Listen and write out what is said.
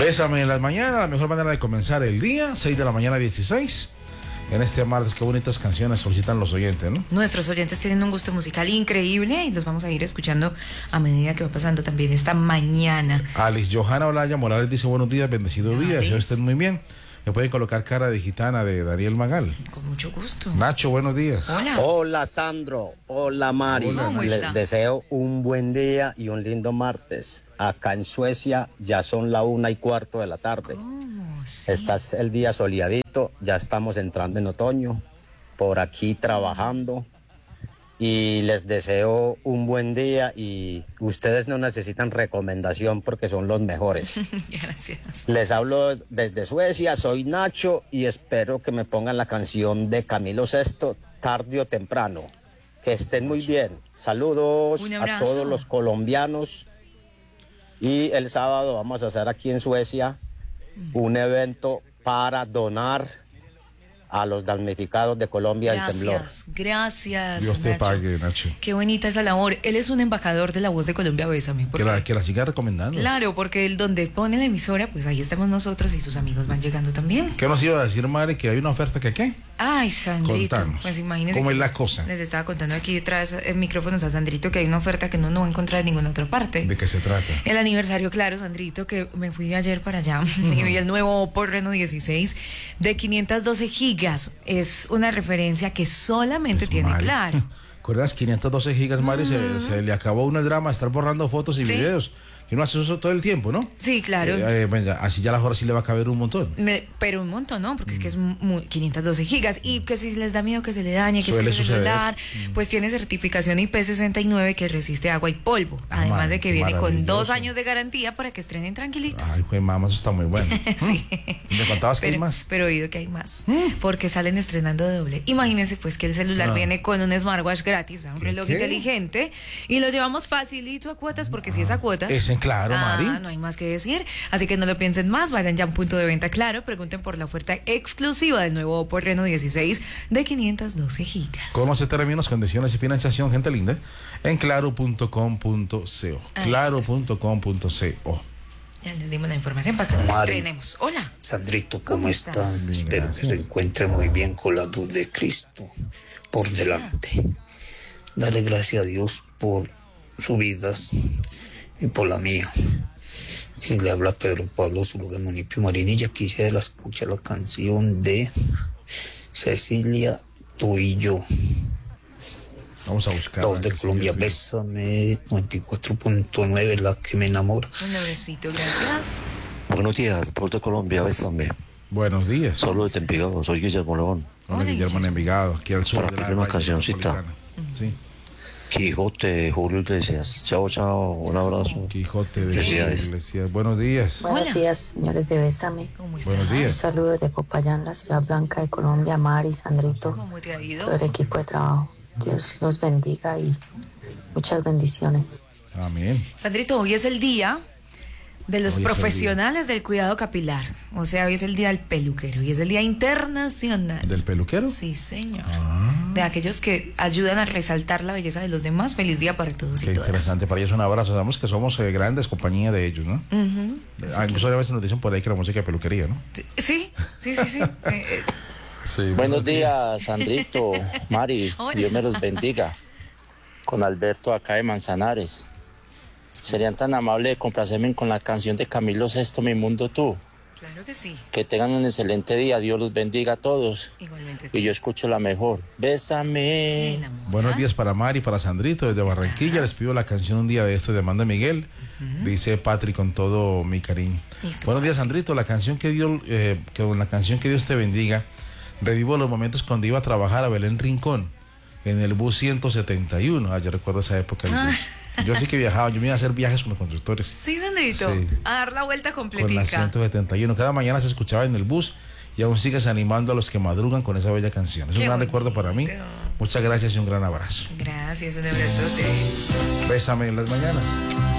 Bésame en las mañanas, la mejor manera de comenzar el día, 6 de la mañana 16. En este martes, qué bonitas canciones solicitan los oyentes, ¿no? Nuestros oyentes tienen un gusto musical increíble y los vamos a ir escuchando a medida que va pasando también esta mañana. Alice Johanna Olaya Morales dice buenos días, bendecido día, deseo estén muy bien. Me pueden colocar Cara de Gitana de Daniel Magal. Con mucho gusto. Nacho, buenos días. Hola. Hola Sandro, hola Mari. Hola, ¿cómo Les estás? deseo un buen día y un lindo martes. Acá en Suecia ya son la 1:15 de la tarde. ¿Cómo? Sí. Está el día soleadito, ya estamos entrando en otoño, por aquí trabajando. Y les deseo un buen día y ustedes no necesitan recomendación porque son los mejores. Gracias. Les hablo desde Suecia, soy Nacho y espero que me pongan la canción de Camilo Sesto, tarde o temprano. Que estén muy bien. Saludos Un a abrazo. todos los colombianos. Y el sábado vamos a hacer aquí en Suecia un evento para donar a los damnificados de Colombia del temblor. Gracias. Dios te Nacho. pague, Nacho. Qué bonita esa labor. Él es un embajador de La Voz de Colombia, Bésame. Que la siga recomendando. Claro, porque él donde pone la emisora, pues ahí estamos nosotros y sus amigos van llegando también. ¿Qué nos iba a decir, Mari? Que hay una oferta que ¿qué? Ay, Sandrito, Contanos. pues imagínese. ¿Cómo que es la cosa? Les estaba contando aquí detrás en micrófonos a Sandrito que hay una oferta que uno no va a encontrar en ninguna otra parte. ¿De qué se trata? El aniversario, claro, Sandrito, que me fui ayer para allá y vi el nuevo Oppo Reno 16 de 512 gigas. Es una referencia que solamente Pues, tiene Mari, Claro. Con las 512 gigas, Mari, se le acabó uno el drama, estar borrando fotos y Sí. videos. Que uno hace eso todo el tiempo, ¿no? Sí, claro. Venga, así ya la hora sí le va a caber un montón. Pero un montón, ¿no? Porque es que es 512 gigas. Y que si les da miedo que se le dañe, que Suele es que el suceder. celular, pues tiene certificación IP69 que resiste agua y polvo. Además de que viene con 2 maravilloso. años de garantía para que estrenen tranquilitos. Ay, pues mamá, eso está muy bueno. Sí. ¿Me contabas que hay más? Pero he oído que hay más, porque salen estrenando doble. Imagínense pues que el celular Ah. viene con un smartwatch gratis, o sea, un reloj ¿Qué? inteligente, y lo llevamos facilito a cuotas, porque si es a cuotas... Es en Claro, Mari. No hay más que decir, así que no lo piensen más, vayan ya a un punto de venta Claro, pregunten por la oferta exclusiva del nuevo Oppo Reno 16 de 512 gigas. Conoce términos, condiciones y financiación, gente linda, en claro.com.co. Ahí Claro.com.co. Ya les dimos la información para que nos Mari. estrenemos. Hola. Sandrito, ¿Cómo ¿cómo estás? están? Bien, Espero gracias. que se encuentre muy bien con la luz de Cristo por delante. Dale gracias a Dios por sus vidas y por la mía. Que le habla Pedro Pablo Zulu del municipio Marinilla. Quisiera escuchar la canción de Cecilia, tú y yo. Vamos a buscar. La voz de Colombia, Bésame, 94.9, la que me enamora. Un abrecito, gracias. Buenos días, Voz de Colombia, bésame. Buenos días. Solo de Envigado, soy Guillermo León. Hola, Hola, Guillermo en Guillermo. Envigado, aquí al sur Para de la pedir una raya cancioncita. metropolitana. Sí, Quijote, Julio Iglesias. Chao, chao, un abrazo. Quijote de Felicidades. Iglesias. Buenos días. Hola. Buenos días, señores de Bésame. ¿Cómo estás? Buenos Un días. saludo desde Popayán, la ciudad blanca de Colombia, Mari, Sandrito, ¿Cómo te ha ido? todo el equipo de trabajo. Dios los bendiga y muchas bendiciones. Amén. Sandrito, hoy es el día de los Hoy es el profesionales del cuidado capilar. O sea, hoy es el día del peluquero y es el día internacional. ¿Del peluquero? Sí, señor. Ah, De aquellos que ayudan a resaltar la belleza de los demás. Feliz día para todos qué y todas. interesante. Para ellos un abrazo. Sabemos que somos grandes compañía de ellos, ¿no? Incluso a veces nos dicen por ahí que la música es peluquería, ¿no? Sí. Sí. Buenos días, Sandrito, Mari, Hola. Dios me los bendiga. Con Alberto acá de Manzanares. ¿Serían tan amables de complacerme con la canción de Camilo Sesto, Mi Mundo Tú? Claro que sí. Que tengan un excelente día, Dios los bendiga a todos. Igualmente. Y yo escucho la mejor. Bésame. Buenos días para Mari, para Sandrito, desde Barranquilla. Les pido la canción un día de esto de Amanda Miguel. Dice Patrick con todo mi cariño. Listo. Buenos días, Sandrito. La canción que con la canción que Dios te bendiga, revivo los momentos cuando iba a trabajar a Belén Rincón en el bus 171. Yo recuerdo esa época. del bus. Yo sí que viajaba, yo me iba a hacer viajes con los conductores. Sí, Sandrito. Sí. A dar la vuelta Con la completica. 171. Cada mañana se escuchaba en el bus y aún sigues animando a los que madrugan con esa bella canción. Es Qué un gran bonito. recuerdo para mí. Muchas gracias y un gran abrazo. Gracias, un abrazote. Bésame en las mañanas.